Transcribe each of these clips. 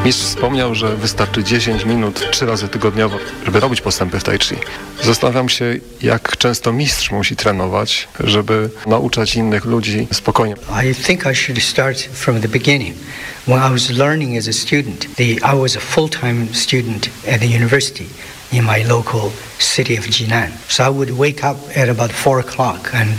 Mistrz wspomniał, że wystarczy 10 minut 3 razy tygodniowo, żeby robić postępy w tai chi. Zastanawiam się, jak często mistrz musi trenować, żeby nauczać innych ludzi spokojnie. I think I should start from the beginning. When I was learning as a student, I was a full-time student at the university in my local city of Jinan. So I would wake up at about 4 o'clock and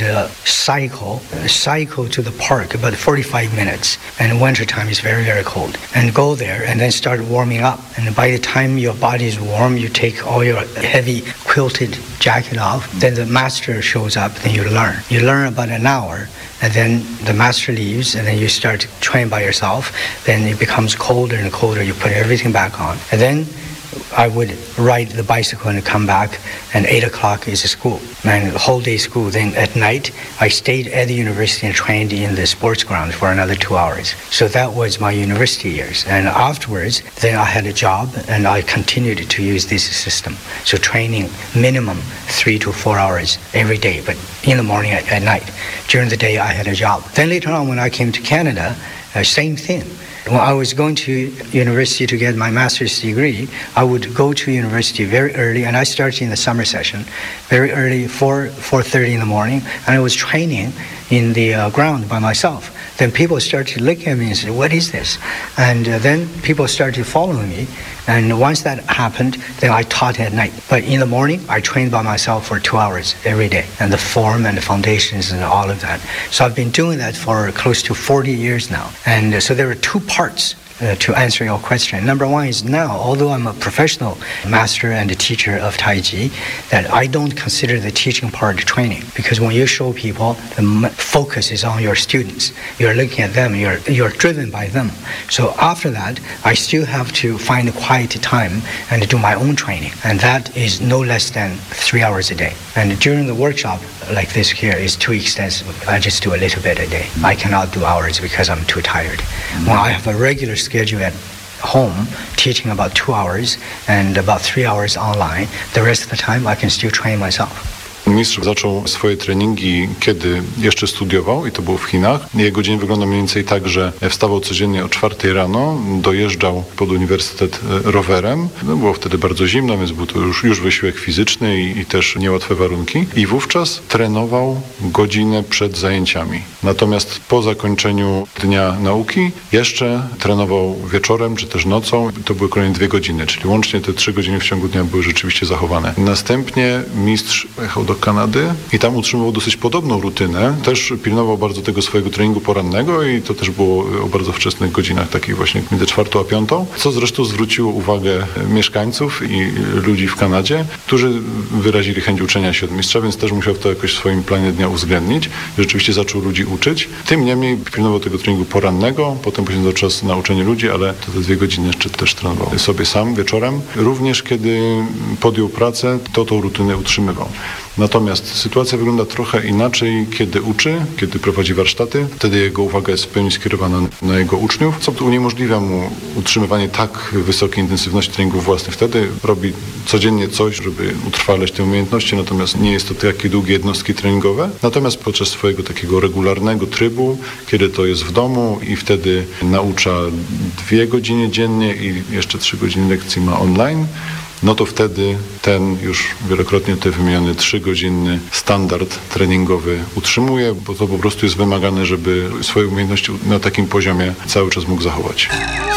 cycle to the park about 45 minutes. And winter time is very, very cold. And go there and then start warming up. And by the time your body is warm, you take all your heavy quilted jacket off. Then the master shows up, then you learn. You learn about an hour. And then the master leaves, and then you start training by yourself. Then it becomes colder and colder. You put everything back on. And then I would ride the bicycle and come back, and 8 o'clock is school, and whole day school. Then at night, I stayed at the university and trained in the sports ground for another 2 hours. So that was my university years. And afterwards, then I had a job, and I continued to use this system. So training minimum 3 to 4 hours every day, but in the morning at night. During the day, I had a job. Then later on, when I came to Canada, same thing. When I was going to university to get my master's degree, I would go to university very early, and I started in the summer session, very early, 4:30 in the morning, and I was training in the ground by myself. Then people started looking at me and said, "What is this?" And then people started following me. And once that happened, then I taught at night. But in the morning, I trained by myself for 2 hours every day, and the form and the foundations and all of that. So I've been doing that for close to 40 years now. And so there are 2 parts to answer your question. Number one is now, although I'm a professional master and a teacher of Tai Chi, that I don't consider the teaching part training, because when you show people, the focus is on your students. You're looking at them, you're driven by them. So after that, I still have to find a quiet time and do my own training, and that is no less than 3 hours a day. And during the workshop like this here is too extensive. I just do a little bit a day. I cannot do hours because I'm too tired. When I have a regular schedule at home, teaching about 2 hours and about 3 hours online, the rest of the time I can still train myself. Mistrz zaczął swoje treningi, kiedy jeszcze studiował, i to było w Chinach. Jego dzień wygląda mniej więcej tak, że wstawał codziennie o 4 rano, dojeżdżał pod uniwersytet rowerem. Było wtedy bardzo zimno, więc był to już wysiłek fizyczny i też niełatwe warunki. I wówczas trenował godzinę przed zajęciami. Natomiast po zakończeniu dnia nauki jeszcze trenował wieczorem czy też nocą. To były kolejne 2 godziny, czyli łącznie te 3 godziny w ciągu dnia były rzeczywiście zachowane. Następnie mistrz pojechał do Kanady i tam utrzymywał dosyć podobną rutynę. Też pilnował bardzo tego swojego treningu porannego i to też było o bardzo wczesnych godzinach, takich właśnie między 4 a 5, co zresztą zwróciło uwagę mieszkańców i ludzi w Kanadzie, którzy wyrazili chęć uczenia się od mistrza, więc też musiał to jakoś w swoim planie dnia uwzględnić. Rzeczywiście zaczął ludzi uczyć. Tym niemniej pilnował tego treningu porannego, potem poświęcał czas na uczenie ludzi, ale te 2 godziny jeszcze też trenował sobie sam wieczorem. Również kiedy podjął pracę, to tą rutynę utrzymywał. Natomiast sytuacja wygląda trochę inaczej, kiedy uczy, kiedy prowadzi warsztaty. Wtedy jego uwaga jest w pełni skierowana na jego uczniów, co uniemożliwia mu utrzymywanie tak wysokiej intensywności treningów własnych. Wtedy robi codziennie coś, żeby utrwalać te umiejętności, natomiast nie jest to takie długie jednostki treningowe. Natomiast podczas swojego takiego regularnego trybu, kiedy to jest w domu i wtedy naucza 2 godziny dziennie i jeszcze 3 godziny lekcji ma online, no to wtedy ten już wielokrotnie tutaj wymieniony 3-godzinny standard treningowy utrzymuje, bo to po prostu jest wymagane, żeby swoje umiejętności na takim poziomie cały czas mógł zachować.